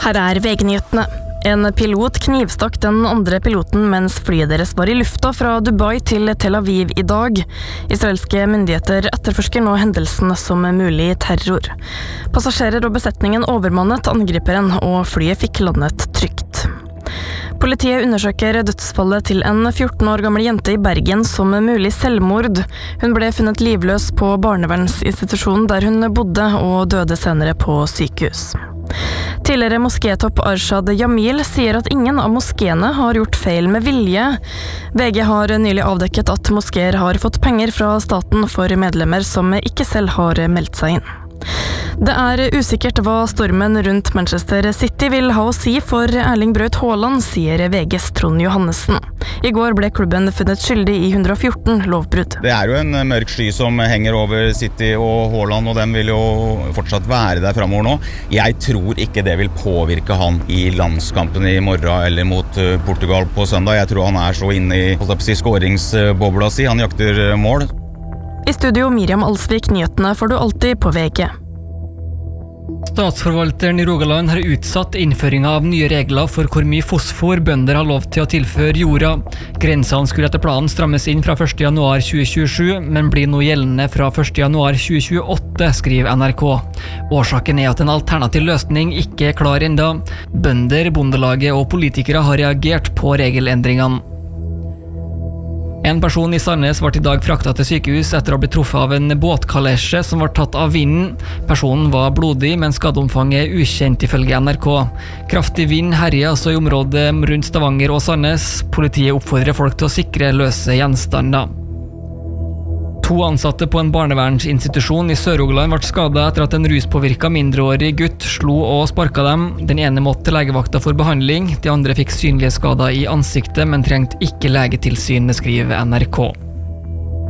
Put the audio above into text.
Her VG-nyhetene. En pilot knivstakk den andre piloten mens flyet deres var i lufta fra Dubai til Tel Aviv i dag. Israelske myndigheter etterforsker nå hendelsen som mulig terror. Passasjerer og besetningen overmannet angriperen, og flyet fikk landet trygt. Politiet undersøker dødsfallet til en 14 år gammel jente i Bergen som mulig selvmord. Hun ble funnet livløs på barnevernsinstitusjonen der hun bodde, og døde senere på sykehus. Tidligere moskétopp Arshad Jamil sier at ingen av moskéene har gjort feil med vilje. VG har nylig avdekket at moskéer har fått penger fra staten for medlemmer som ikke selv har meldt seg inn. Det er usikkert hva stormen rundt Manchester City vil ha å si for Erling Braut Haaland, sier VGs Trond Johannessen. I går ble klubben funnet skyldig i 114 lovbrudd. Det er jo en mørk sky som henger over City og Haaland, og den vil jo fortsatt være der fremover nå. Jeg tror ikke det vil påvirke han i landskampen i morgen eller mot Portugal på søndag. Jeg tror han er så inne i skåringsbobla si, han jakter mål. I studio Miriam Alsvik, nyhetene får du alltid på VG. Statsforvalteren i Rogaland har utsatt innføringen av nye regler for hvor mye fosfor bønder har lov til å tilføre jorda. Grensene skulle etter planen strammes inn fra 1. januar 2027, men blir nå gjeldende fra 1. januar 2028, skriver NRK. Årsaken er at en alternativ løsning ikke er klar enda. Bønder, bondelaget og politikere har reagert på regelendringene. En person i Sandnes ble i dag fraktet til sykehus etter å ha blitt truffet av en båtkalesje som var tatt av vinden. Personen var blodig, men skadeomfanget er ukjent ifølge NRK. Kraftig vind herjer altså i området rundt Stavanger og Sandnes. Politiet oppfordrer folk til å sikre løse gjenstander. 2 ansatte på en barnevernsinstitusjon i Sør-Rogaland ble skadet etter at en ruspåvirket mindreårig gutt slo og sparket dem. Den ene måtte til legevakta for behandling, de andre fikk synlige skader i ansiktet, men trengte ikke legetilsyn, skriver NRK.